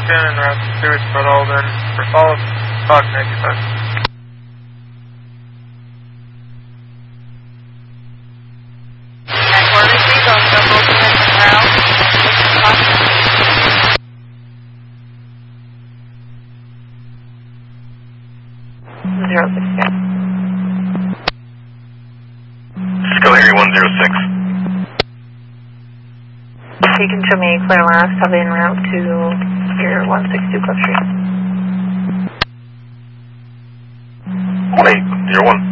Washington and route to Stewart, Spud Alden for follow-up, Fox 95. Cisco Area 106. Taken to me, clear last, have en route to Pier 162 Club Street. 1-8, 0-1.